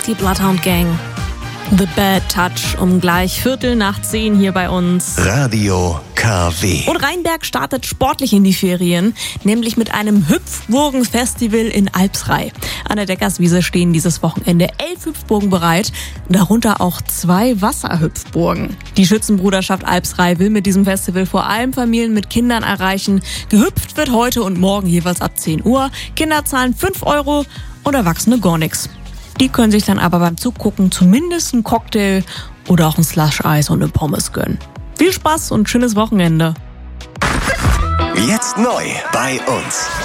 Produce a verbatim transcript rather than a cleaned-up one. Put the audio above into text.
die Bloodhound Gang. The Bad Touch um gleich Viertel nach zehn hier bei uns. Radio K W. Und Rheinberg startet sportlich in die Ferien, nämlich mit einem Hüpfburgen-Festival in Alpsrei. An der Deckerswiese stehen dieses Wochenende elf Hüpfburgen bereit, darunter auch zwei Wasserhüpfburgen. Die Schützenbruderschaft Alpsrei will mit diesem Festival vor allem Familien mit Kindern erreichen. Gehüpft wird heute und morgen jeweils ab zehn Uhr. Kinder zahlen fünf Euro und Erwachsene gar nichts. Die können sich dann aber beim Zugucken zumindest einen Cocktail oder auch ein Slush-Eis und eine Pommes gönnen. Viel Spaß und schönes Wochenende. Jetzt neu bei uns.